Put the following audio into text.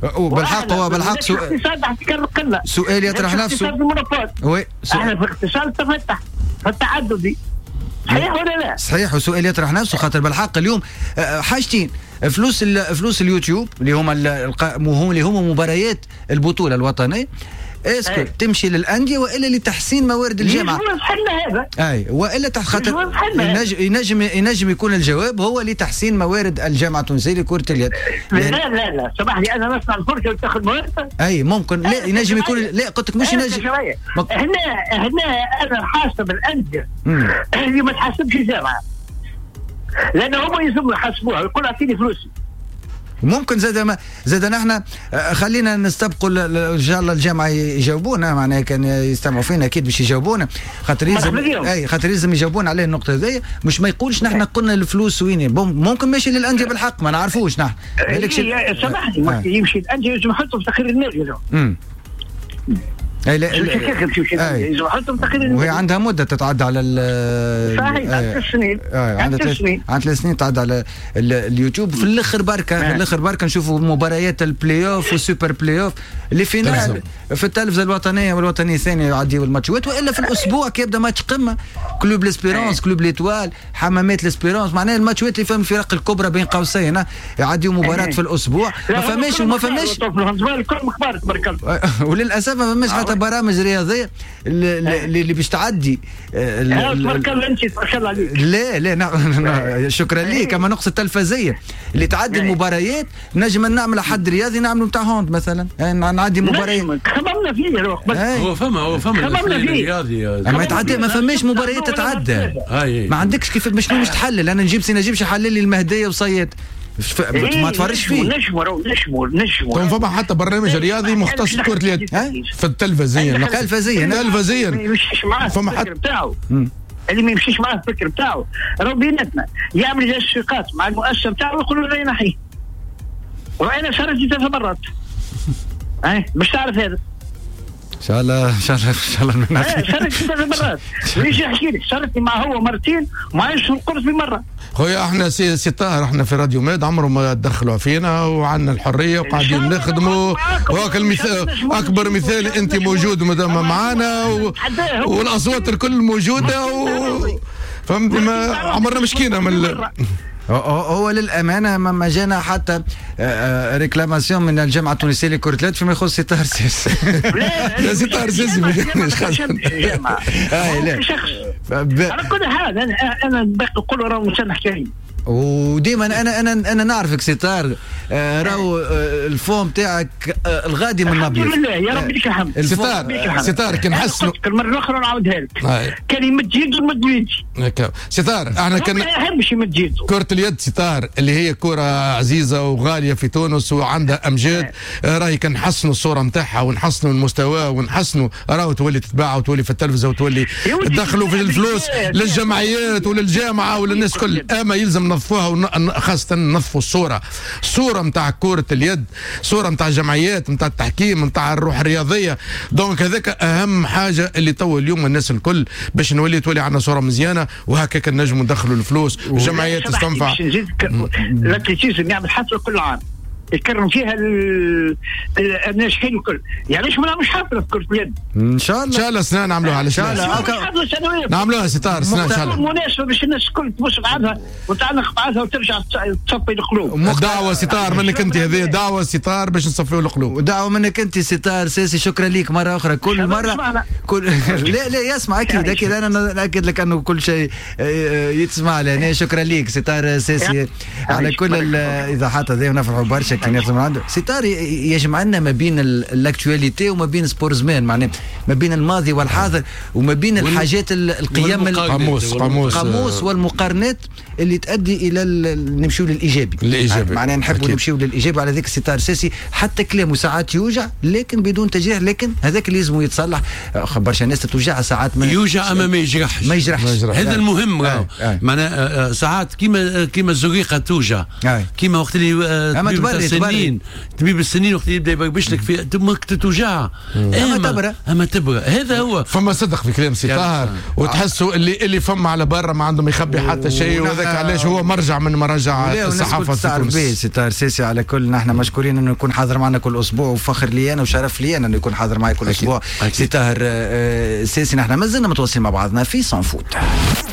بالحق هو بالحق سؤال يطرح نفسه. وي احنا في اقتصاد تفتح فالتعددي، صحيح ولا لا؟ صحيح، وسؤال يطرح نفسه خاطر بالحق اليوم حاجتين، فلوس اليوتيوب اللي هما مباريات البطولة الوطنية اسكو تمشي للانديه والا لتحسين موارد الجامعه؟ هذا اي والا خاطر ينجم يكون الجواب هو لتحسين موارد الجامعه التونسيه لكره اليد. لا سامح لي انا نسمع الفرصه وتاخذ موارد. اي ممكن لا ينجم يكون، لا قلت لك مش ينجم. هنا انا حاسب الانديه اللي ما تحاسبش الجامعه، لان هم يلزموا يحاسبوها ويقول اعطيني فلوسي. ممكن زاد نحن خلينا نستبقوا ان شاء الله الجامعه يجاوبونا، معناها كان يستمعوا فينا اكيد باش يجاوبونا، خاطر لازم يجاوبونا عليه النقطه هذه، مش ما يقولش نحن قلنا الفلوس وين ممكن ماشي للانديه بالحق ما نعرفوش نحن. سامحني يمشي الانديه لازم يحطوا في تقرير المال. اي لا وهي عندها مده تتعدى على صحيح 3 سنين. عندها 3 سنين تعدى على اليوتيوب. في الاخر بركه نشوفوا مباريات البلاي اوف والسوبر بلاي اوف اللي فينال في التلفزه الوطنيه والوطنيه الثانيه يعديوا الماتشات، والا في الاسبوع كي يبدا ماتش قمه كلوب ليسبيرونس كلوب ليتوال حمامات ليسبيرونس، معناها الماتشات اللي فهم الفرق الكبرى بين قوسين يعديوا مباراه في الاسبوع. ما فماش وللاسف ما فماش حتى برامج رياضيه اللي باش تعدي. لا شكرا ليك، اما نقص التلفزيه اللي تعدي المباريات نجم نعمل حد رياضي نعملوا نتاع هوند مثلا، نعدي مباريات خممنا فيه هو فما رياضي اما يتعدى ما فماش مباريات تتعدى. ما عندكش كيف مش تحلل. انا نجيب يحلل لي المهديه وصيد ما تفرجش فيه. نجموا فما حتى برنامج رياضي مختص بكرة اليد في التلفزيون يمشيش معاه فما الفكر بتاعه اللي ما يمشيش معاه الفكر بتاعه راه بيناتنا يعمل تشويقات مع المؤسسه بتاعه ويقولوا له نحيه. وانا شاركت 3 مرات مش تعرف هذا ان شاء الله شاركت 3 مرات. ليش يحكي لك شاركت مع هو مرتين وما عايش القرص بمره. خويا احنا سي طاهر احنا في راديو ماد عمره ما تدخلوا فينا وعندنا الحريه وقاعدين نخدموا، وهاك المثال اكبر مثال انت موجود معانا والاصوات الكل موجوده فهمتي ما عمرنا مشكينا من هو للامانه ما جانا حتى ريكلاماسيون من الجامعه التونسيه لكره اليد فيما يخص ستار سيسي. لا ستار سيسي ما جاناش لا شخص على كل حال انا باقي نقول راه مسامح كريم. وديما انا نعرفك ستار راهو الفوم تاعك الغادي من ابيض. الحمد لله يا ربي لك الحمد. ستار كان نحسنوا المره الاخرى نعاودها لك كان يمد يده ومد يدي. ستار احنا كنا ما يحبش يمد يده. كرة اليد ستار اللي هي كرة عزيزة وغالية في تونس وعندها امجاد راهي كان نحسنوا الصورة نتاعها ونحسنوا المستوى ونحسنوا راهو تولي تتباع وتولي في التلفزة وتولي تدخلوا في الفلوس للجمعيات وللجامعة وللناس كل. اما يلزم نظفوها خاصة نظفوا الصورة نتاع كرة اليد، صورة نتاع الجمعيات نتاع التحكيم نتاع الروح الرياضية. دونك هذاك أهم حاجة اللي تو اليوم الناس الكل باش تولي عندنا صورة مزيانة وهكاك نجموا ندخلوا الفلوس والجمعيات تستنفع. الاتليتيزم يعمل حفلة كل عام يكرم فيها الناجحين الكل، يعني ليش ما نعملش حفله في كرة اليد؟ ان شاء الله سنة نعملوها على حفله سنويه نعملوها ستار سنة ان شاء الله مناسبه باش الناس الكل تبص بعضها وتعلق بعضها وترجع تصفي القلوب. دعوه ستار منك انت، هذه دعوه ستار باش نصفيوا القلوب، ودعوه منك انت ستار سيسي. شكرا ليك مره اخرى كل مره لا يسمع اكيد انا ناكد لك انه كل شيء يتسمع لنا. شكرا ليك ستار سيسي على كل الايضاحات هذه ونفرحوا برشا كان يخدم عنده. ستار يجمعنا ما بين الاكتواليتي وما بين سبورزمان، معناه ما بين الماضي والحاضر وما بين الحاجات القيم قاموس والمقارنات اللي تؤدي الى نمشيو للايجابي. معناه نحبوا نمشيو للايجابي. على ذلك ستار سيسي حتى كلامه ساعات يوجع لكن بدون تجريح، لكن هذاك اللي لازم يتصلح. برشا ناس توجعها ساعات ما يوجع اما ما يجرحش. هذا المهم. معناه ساعات كيما الزقيقه توجع كيما وقت اللي اما تبرد السنين طبيب السنين وقت يبدا يبربش لك في تتوجع اما تبرى هذا هو. فما صدق في كلام سي طاهر، وتحسوا اللي فما على برا ما عندهم يخبي حتى شيء، وهذاك علاش هو مرجع من مراجع الصحافه في تونس. سي طاهر سيسي على كل نحن مشكورين انه يكون حاضر معنا كل اسبوع، وفخر لي انا وشرف لي انا انه يكون حاضر معي كل اسبوع. سي طاهر سيسي نحن ما زلنا متواصلين مع بعضنا في سان فوت.